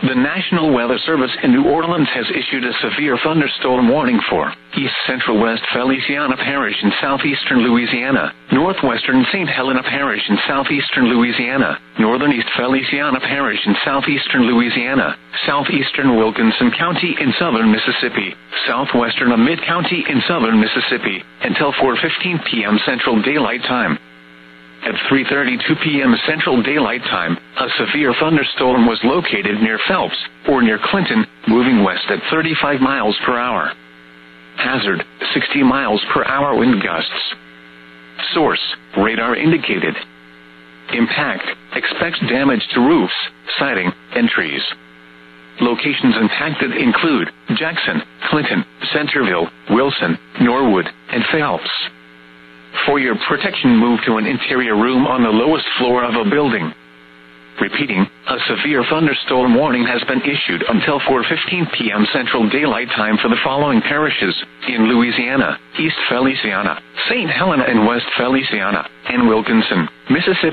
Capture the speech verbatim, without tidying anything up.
The National Weather Service in New Orleans has issued a severe thunderstorm warning for East Central West Feliciana Parish in southeastern Louisiana, northwestern Saint Helena Parish in southeastern Louisiana, northern East Feliciana Parish in southeastern Louisiana, southeastern Wilkinson County in southern Mississippi, southwestern Amite County in southern Mississippi, until four fifteen p.m. Central Daylight Time. At three thirty-two p.m. Central Daylight Time, a severe thunderstorm was located near Phelps, or near Clinton, moving west at thirty-five miles per hour. Hazard, sixty miles per hour wind gusts. Source, radar indicated. Impact, expects damage to roofs, siding, and trees. Locations impacted include Jackson, Clinton, Centerville, Wilson, Norwood, and Phelps. For your protection, move to an interior room on the lowest floor of a building. Repeating, a severe thunderstorm warning has been issued until four fifteen p.m. Central Daylight Time for the following parishes in Louisiana: East Feliciana, Saint Helena and West Feliciana, and Wilkinson, Mississippi.